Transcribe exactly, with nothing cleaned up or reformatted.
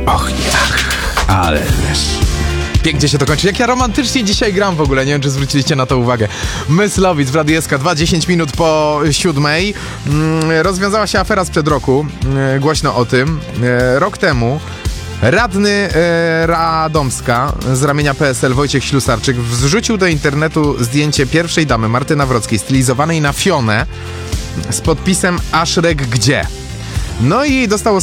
Och nie, ale pięknie się to kończy. Jak ja romantycznie dzisiaj gram w ogóle, nie wiem, czy zwróciliście na to uwagę. Myslowic w Radiu S K dwa, dziesięć minut po siódmej. Rozwiązała się afera sprzed roku, głośno o tym. Rok temu radny e, Radomska z ramienia P S L Wojciech Ślusarczyk wrzucił do internetu zdjęcie pierwszej damy Marty Nawrockiej stylizowanej na Fionę z podpisem Aszrek gdzie? No i dostało